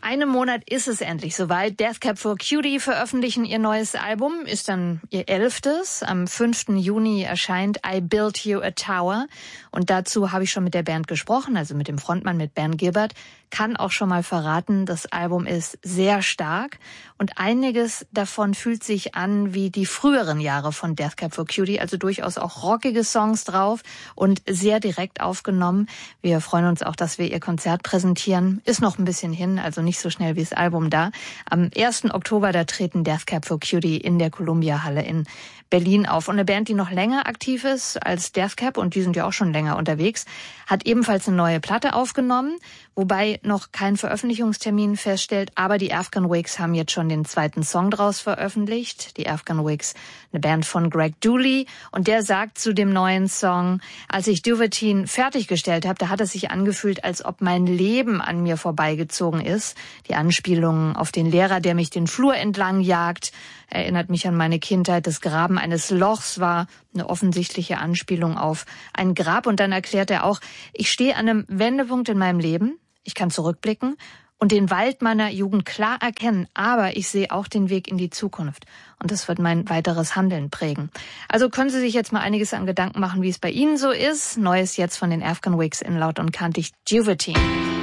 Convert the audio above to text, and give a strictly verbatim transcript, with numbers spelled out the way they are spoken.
einem Monat ist es endlich soweit. Death Cab for Cutie veröffentlichen ihr neues Album, ist dann ihr elftes. Am fünften Juni erscheint I Built You a Tower. Und dazu habe ich schon mit der Band gesprochen, also mit dem Frontmann, mit Ben Gibbard. Kann auch schon mal verraten, das Album ist sehr stark. Und einiges davon fühlt sich an wie die früheren Jahre von Death Cab for Cutie. Also durchaus auch rockige Songs drauf und sehr direkt aufgenommen. Wir freuen uns auch, dass wir ihr Konzert präsentieren. Ist noch ein bisschen hin, also nicht so schnell wie das Album da. Am ersten Oktober, da treten Death Cab for Cutie in der Columbia-Halle in Berlin auf. Und eine Band, die noch länger aktiv ist als Death Cab, und die sind ja auch schon länger unterwegs, hat ebenfalls eine neue Platte aufgenommen, wobei noch kein Veröffentlichungstermin feststellt. Aber die Afghan Wigs haben jetzt schon den zweiten Song draus veröffentlicht. Die Afghan Wigs, eine Band von Greg Dooley. Und der sagt zu dem neuen Song: Als ich Duveteen fertiggestellt habe, da hat es sich angefühlt, als ob mein Leben an mir vorbeigezogen ist. Die Anspielung auf den Lehrer, der mich den Flur entlang jagt, erinnert mich an meine Kindheit. Das Graben eines Lochs war eine offensichtliche Anspielung auf ein Grab. Und dann erklärt er auch: Ich stehe an einem Wendepunkt in meinem Leben. Ich kann zurückblicken und den Wald meiner Jugend klar erkennen, aber ich sehe auch den Weg in die Zukunft. Und das wird mein weiteres Handeln prägen. Also können Sie sich jetzt mal einiges an Gedanken machen, wie es bei Ihnen so ist. Neues jetzt von den Afghan Wigs in laut und kantig Duveteen.